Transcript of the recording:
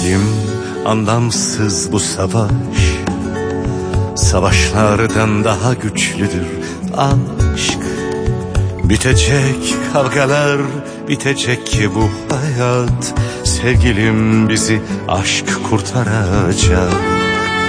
Sevgilim, anlamsız bu savaş, savaşlardan daha güçlüdür aşk. Bitecek kavgalar, bitecek ki bu hayat. Sevgilim, bizi aşk kurtaracak.